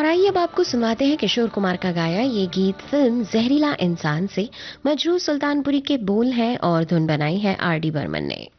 आइए अब आपको सुनवाते हैं किशोर कुमार का गाया ये गीत फिल्म जहरीला इंसान से। मजरू सुल्तानपुरी के बोल हैं और धुन बनाई है आर डी बर्मन ने।